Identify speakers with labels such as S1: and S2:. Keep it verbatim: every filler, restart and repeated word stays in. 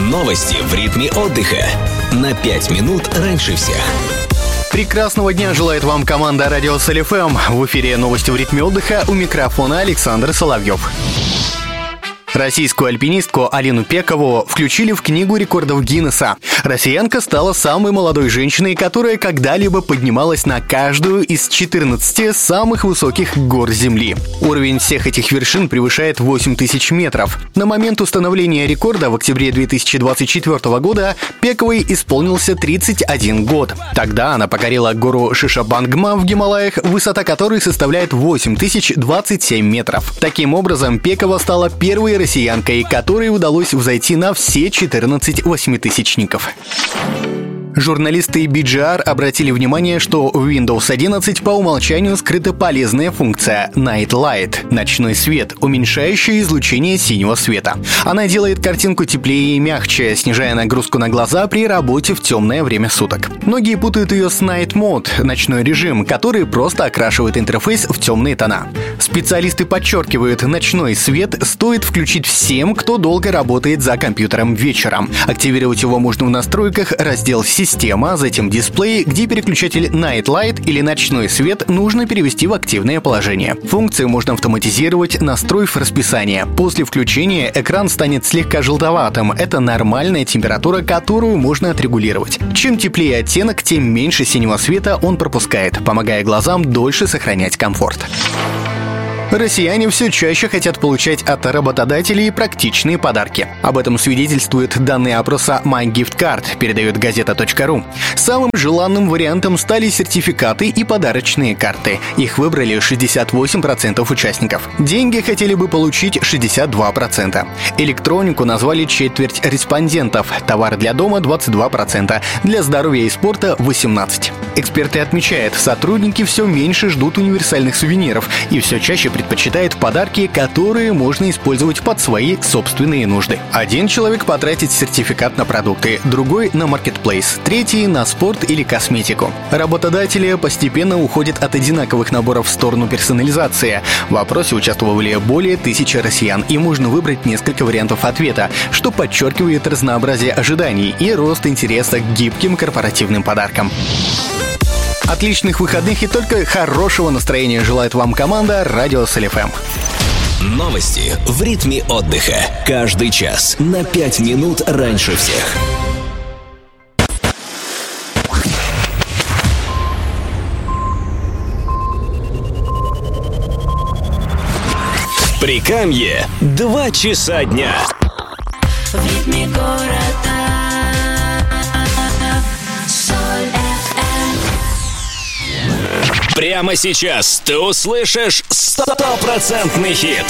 S1: Новости в ритме отдыха. На пять минут раньше всех.
S2: Прекрасного дня желает вам команда Радио СЛ-ФМ. В эфире новости в ритме отдыха, у микрофона Александр Соловьев. Российскую альпинистку Алину Пекову включили в Книгу рекордов Гиннесса. Россиянка стала самой молодой женщиной, которая когда-либо поднималась на каждую из четырнадцати самых высоких гор Земли. Уровень всех этих вершин превышает восемь тысяч метров. На момент установления рекорда в октябре две тысячи двадцать четвёртого года Пековой исполнился тридцать один год. Тогда она покорила гору Шишабангма в Гималаях, высота которой составляет восемь тысяч двадцать семь метров. Таким образом, Пекова стала первой россиянкой, которой удалось взойти на все четырнадцать восьмитысячников. Журналисты би джи ар обратили внимание, что в Windows одиннадцать по умолчанию скрыта полезная функция Night Light – ночной свет, уменьшающая излучение синего света. Она делает картинку теплее и мягче, снижая нагрузку на глаза при работе в темное время суток. Многие путают ее с Night Mode – ночной режим, который просто окрашивает интерфейс в темные тона. Специалисты подчеркивают, ночной свет стоит включить всем, кто долго работает за компьютером вечером. Активировать его можно в настройках, раздел «Система», затем «Дисплей», где переключатель Night Light или «Ночной свет» нужно перевести в активное положение. Функцию можно автоматизировать, настроив расписание. После включения экран станет слегка желтоватым. Это нормальная температура, которую можно отрегулировать. Чем теплее оттенок, тем меньше синего света он пропускает, помогая глазам дольше сохранять комфорт. Россияне все чаще хотят получать от работодателей практичные подарки. Об этом свидетельствуют данные опроса MyGiftCard, передает газета точка ру. Самым желанным вариантом стали сертификаты и подарочные карты. Их выбрали шестьдесят восемь процентов участников. Деньги хотели бы получить шестьдесят два процента. Электронику назвали четверть респондентов. Товар для дома двадцать два процента. Для здоровья и спорта восемнадцать процентов. Эксперты отмечают, сотрудники все меньше ждут универсальных сувениров и все чаще предпочитает подарки, которые можно использовать под свои собственные нужды. Один человек потратит сертификат на продукты, другой — на маркетплейс, третий — на спорт или косметику. Работодатели постепенно уходят от одинаковых наборов в сторону персонализации. В опросе участвовали более тысячи россиян, и можно выбрать несколько вариантов ответа, что подчеркивает разнообразие ожиданий и рост интереса к гибким корпоративным подаркам. Отличных выходных и только хорошего настроения желает вам команда Радио СЛ-ФМ.
S1: Новости в ритме отдыха. Каждый час на пять минут раньше всех. Прикамье. Два часа дня.
S3: В ритме города.
S1: Прямо сейчас ты услышишь стопроцентный хит.